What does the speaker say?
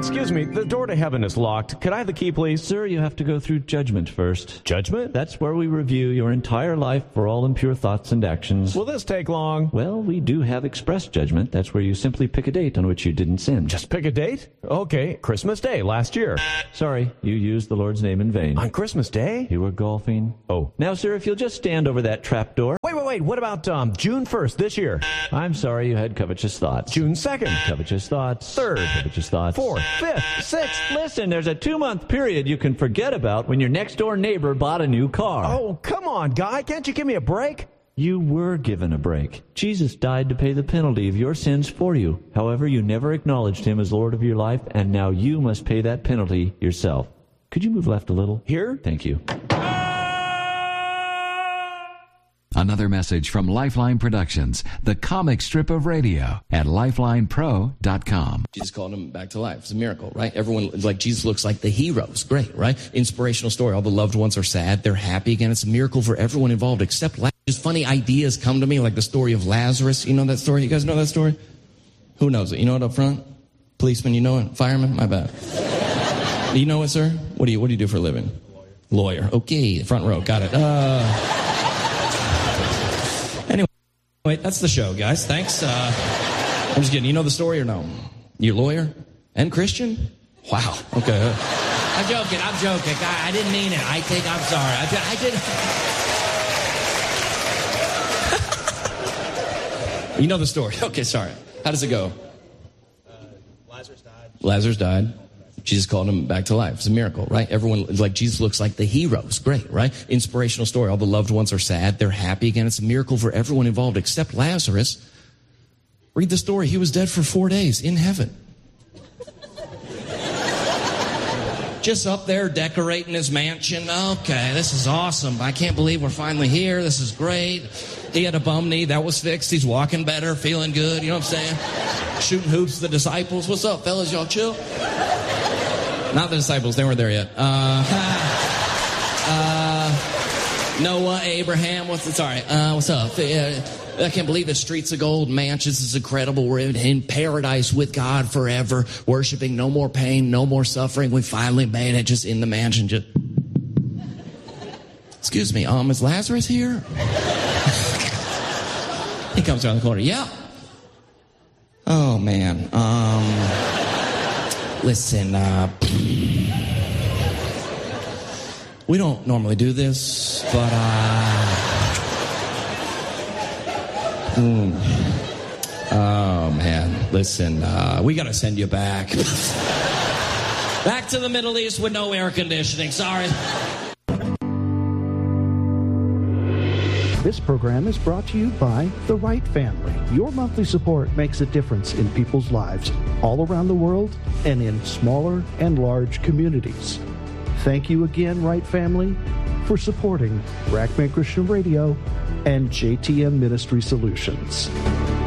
Excuse me, the door to heaven is locked. Could I have the key, please? Sir, you have to go through judgment first. Judgment? That's where we review your entire life for all impure thoughts and actions. Will this take long? Well, we do have express judgment. That's where you simply pick a date on which you didn't sin. Just pick a date? Okay, Christmas Day last year. Sorry, you used the Lord's name in vain. On Christmas Day? You were golfing. Oh. Now, sir, if you'll just stand over that trap door. Wait. What about June 1st this year? I'm sorry, you had covetous thoughts. June 2nd. Covetous thoughts. 3rd. Covetous thoughts. 4th. 5th. 6th. Listen, there's a 2-month period you can forget about when your next-door neighbor bought a new car. Oh, come on, guy. Can't you give me a break? You were given a break. Jesus died to pay the penalty of your sins for you. However, you never acknowledged him as Lord of your life, and now you must pay that penalty yourself. Could you move left a little? Here? Thank you. Another message from Lifeline Productions, the comic strip of radio at lifelinepro.com. Jesus called him back to life. It's a miracle, right? Everyone, like, Jesus looks like the hero. It's great, right? Inspirational story. All the loved ones are sad. They're happy again. It's a miracle for everyone involved except Lazarus. Just funny ideas come to me, like the story of Lazarus. You know that story? You guys know that story? Who knows it? You know it up front? Policeman, you know it? Fireman? My bad. You know it, sir? What do you do for a living? Lawyer. Okay, front row. Got it. Anyway, that's the show, guys. Thanks. I'm just kidding. You know the story or no? You're a lawyer and Christian? Wow. Okay. I'm joking. I didn't mean it. I'm sorry. I did. You know the story. Okay, sorry. How does it go? Lazarus died. Jesus called him back to life. It's a miracle, right? Everyone, like, Jesus looks like the hero. It's great, right? Inspirational story. All the loved ones are sad. They're happy again. It's a miracle for everyone involved except Lazarus. Read the story. He was dead for 4 days in heaven. Just up there decorating his mansion. Okay, this is awesome. I can't believe we're finally here. This is great. He had a bum knee. That was fixed. He's walking better, feeling good. You know what I'm saying? Shooting hoops, the disciples. What's up, fellas? Y'all chill? Not the disciples. They weren't there yet. Noah, Abraham. What's up? I can't believe the streets of gold, mansions. It's incredible. We're in paradise with God forever, worshiping. No more pain, no more suffering. We finally made it, just in the mansion. Just... Excuse me, is Lazarus here? He comes around the corner. Yeah. Oh, man. Listen, we don't normally do this, but, oh, man, listen, we gotta send you back. Back to the Middle East with no air conditioning, sorry. This program is brought to you by the Wright family. Your monthly support makes a difference in people's lives all around the world and in smaller and large communities. Thank you again, Wright family, for supporting Rackman Christian Radio and JTM Ministry Solutions.